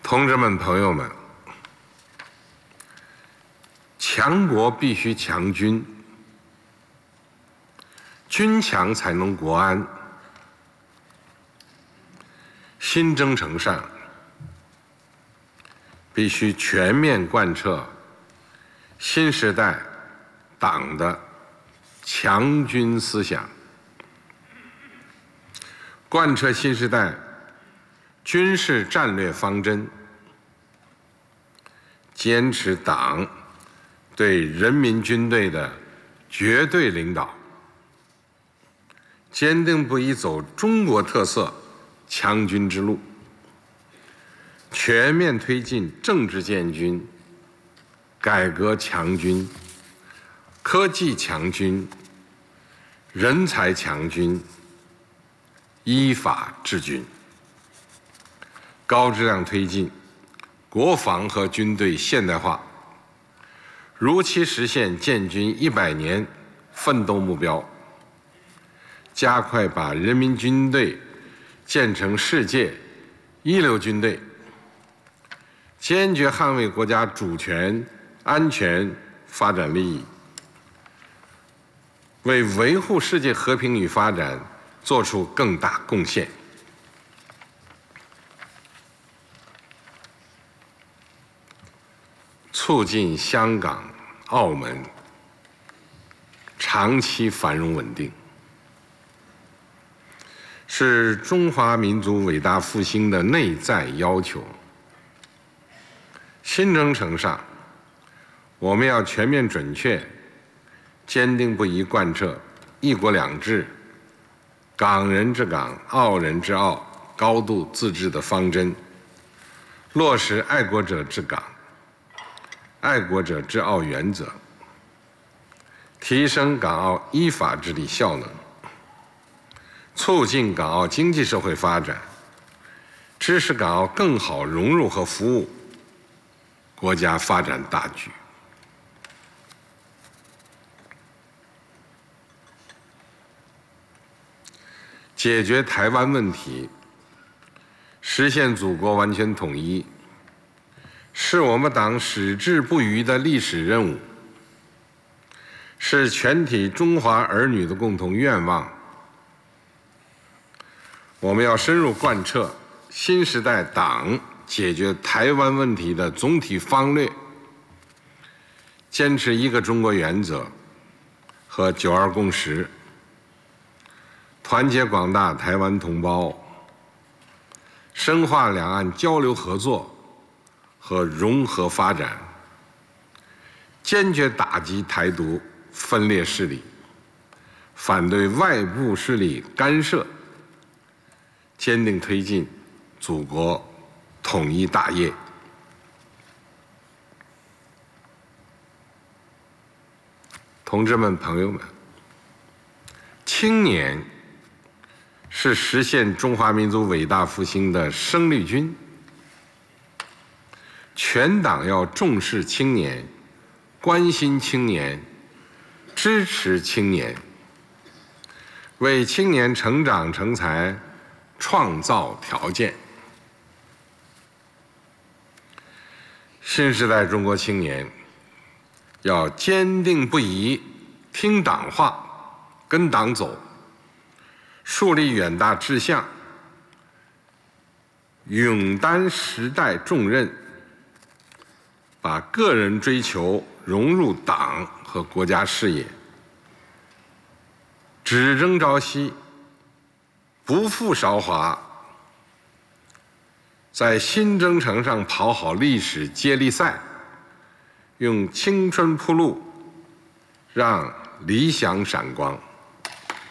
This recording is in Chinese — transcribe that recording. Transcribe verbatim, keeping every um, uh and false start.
同志们、朋友们，强国必须强军，军强才能国安。新征程上，必须全面贯彻新时代党的强军思想，贯彻新时代军事战略方针，坚持党对人民军队的绝对领导，坚定不移走中国特色强军之路，全面推进政治建军、改革强军、科技强军、人才强军、依法治军，高质量推进国防和军队现代化，如期实现建军一百年奋斗目标，加快把人民军队建成世界一流军队，坚决捍卫国家主权、安全、发展利益，为维护世界和平与发展做出更大贡献。促进香港、澳门长期繁荣稳定，是中华民族伟大复兴的内在要求。新征程上，我们要全面准确、坚定不移贯彻一国两制、港人治港、澳人治澳、高度自治的方针，落实爱国者治港、爱国者治澳原则，提升港澳依法治理效能，促进港澳经济社会发展，支持港澳更好融入和服务国家发展大局。解决台湾问题，实现祖国完全统一，是我们党矢志不渝的历史任务，是全体中华儿女的共同愿望。我们要深入贯彻新时代党解决台湾问题的总体方略，坚持一个中国原则和九二共识，团结广大台湾同胞，深化两岸交流合作和融合发展，坚决打击台独分裂势力，反对外部势力干涉，坚定推进祖国统一大业。同志们、朋友们，青年是实现中华民族伟大复兴的生力军，全党要重视青年，关心青年，支持青年，为青年成长成才创造条件。新时代中国青年要坚定不移听党话，跟党走，树立远大志向，勇担时代重任，把个人追求融入党和国家事业，只争朝夕，不负韶华，在新征程上跑好历史接力赛，用青春铺路，让理想闪光。